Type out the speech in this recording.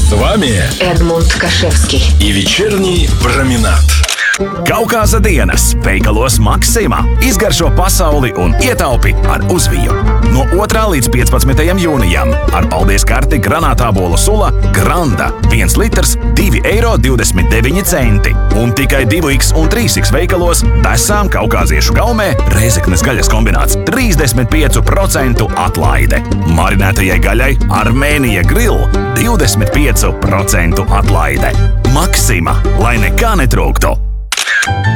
С вами Эдмунд Кашевский и вечерний променад. Kaukāza dienas veikalos Maksima izgaršo pasauli un ietaupi ar uzviju. No 2. līdz 15. jūnijam ar paldies karti granātābolu sula Granda 1 litrs 2,29 eiro. Un tikai 2X un 3X veikalos desām kaukāziešu gaumē Rēzeknes gaļas kombināts 35% atlaide. Marinētajai gaļai Armēnija Grill 25% atlaide. Maksima, lai nekā netrūktu!